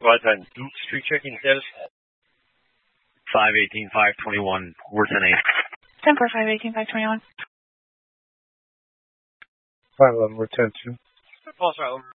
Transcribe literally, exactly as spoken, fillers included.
Squad ten, Duke Street checking status. five eighteen, five twenty-one, we're ten eight. ten four, five eighteen, five twenty-one. five eleven, we're ten two. False right over.